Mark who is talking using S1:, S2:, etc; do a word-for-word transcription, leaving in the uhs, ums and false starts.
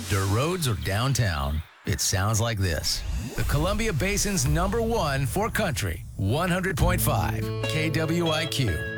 S1: Dirt roads or downtown, it sounds like this. The Columbia Basin's number one for country, one hundred point five K W I Q.